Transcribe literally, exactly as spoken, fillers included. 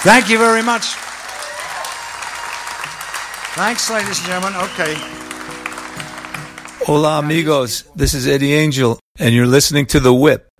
Thank you very much. Thanks, ladies and gentlemen. Okay. Hola, amigos. This is Eddie Angel, and you're listening to The Whip.